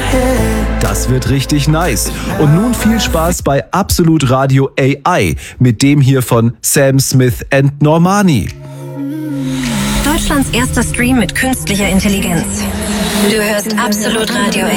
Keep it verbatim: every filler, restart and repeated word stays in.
Das wird richtig nice. Und nun viel Spaß bei Absolut Radio A I mit dem hier von Sam Smith and Normani. Deutschlands erster Stream mit künstlicher Intelligenz. Du hörst Absolut Radio A